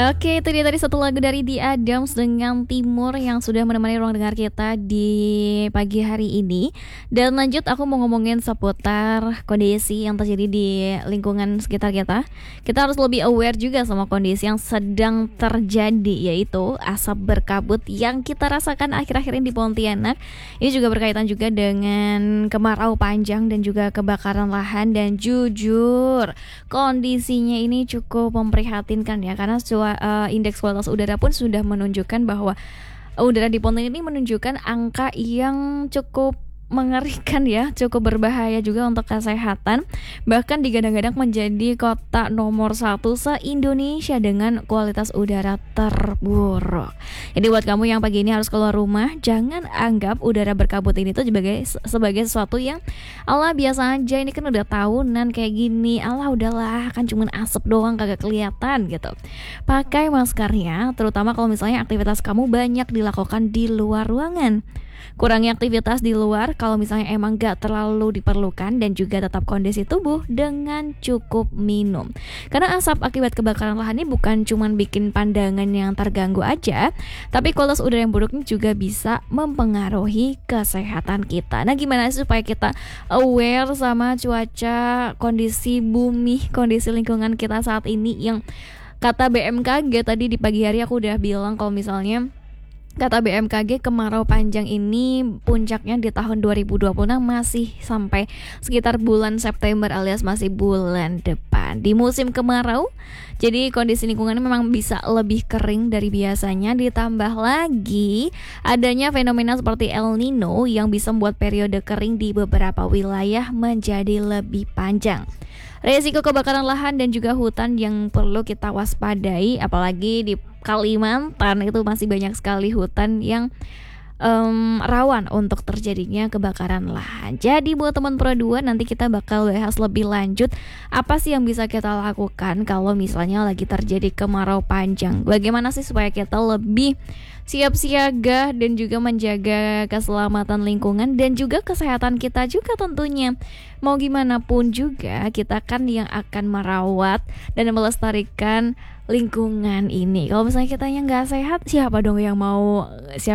Oke, itu dia tadi satu lagu dari The Adams dengan Timur yang sudah menemani ruang dengar kita di pagi hari ini. Dan lanjut aku mau ngomongin seputar kondisi yang terjadi di lingkungan sekitar kita. Kita harus lebih aware juga sama kondisi yang sedang terjadi, yaitu asap berkabut yang kita rasakan akhir-akhir ini di Pontianak. Ini juga berkaitan juga dengan kemarau panjang dan juga kebakaran lahan. Dan jujur, kondisinya ini cukup memprihatinkan ya, karena indeks kualitas udara pun sudah menunjukkan bahwa udara di Pontianak ini menunjukkan angka yang cukup mengerikan ya, cukup berbahaya juga untuk kesehatan. Bahkan digadang-gadang menjadi kota nomor 1 se-Indonesia dengan kualitas udara terburuk. Jadi buat kamu yang pagi ini harus keluar rumah, jangan anggap udara berkabut ini tuh sebagai sesuatu yang Allah biasa aja, ini kan udah tahunan kayak gini, Allah udahlah kan cuman asap doang kagak kelihatan gitu. Pakai maskernya, terutama kalau misalnya aktivitas kamu banyak dilakukan di luar ruangan. Kurangi aktivitas di luar kalau misalnya emang gak terlalu diperlukan, dan juga tetap kondisi tubuh dengan cukup minum. Karena asap akibat kebakaran lahan ini bukan cuman bikin pandangan yang terganggu aja, tapi kualitas udara yang buruk ini juga bisa mempengaruhi kesehatan kita. Nah, gimana sih supaya kita aware sama cuaca, kondisi bumi, kondisi lingkungan kita saat ini yang kata BMKG tadi di pagi hari aku udah bilang kalau misalnya kata BMKG kemarau panjang ini puncaknya di tahun 2026 masih sampai sekitar bulan September alias masih bulan depan. Di musim kemarau, jadi kondisi lingkungannya memang bisa lebih kering dari biasanya, ditambah lagi adanya fenomena seperti El Nino yang bisa membuat periode kering di beberapa wilayah menjadi lebih panjang. Resiko kebakaran lahan dan juga hutan yang perlu kita waspadai, apalagi di Kalimantan itu masih banyak sekali hutan yang rawan untuk terjadinya kebakaran lahan. Jadi buat teman Pro 2, nanti kita bakal bahas lebih lanjut apa sih yang bisa kita lakukan kalau misalnya lagi terjadi kemarau panjang. Bagaimana sih supaya kita lebih siap siaga dan juga menjaga keselamatan lingkungan dan juga kesehatan kita juga tentunya. Mau gimana pun juga kita kan yang akan merawat dan melestarikan lingkungan ini. Kalau misalnya kita yang nggak sehat, siapa dong yang mau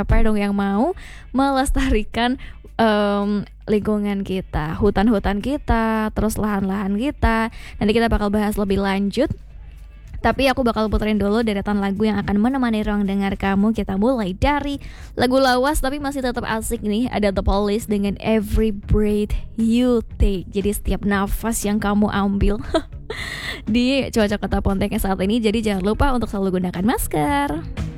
melestarikan lingkungan kita, hutan-hutan kita, terus lahan-lahan kita. Nanti kita bakal bahas lebih lanjut. Tapi aku bakal puterin dulu deretan lagu yang akan menemani ruang dengar kamu. Kita mulai dari lagu lawas tapi masih tetap asik nih. Ada The Police dengan Every Breath You Take. Jadi setiap nafas yang kamu ambil di cuaca kota Pontianak saat ini. Jadi jangan lupa untuk selalu gunakan masker.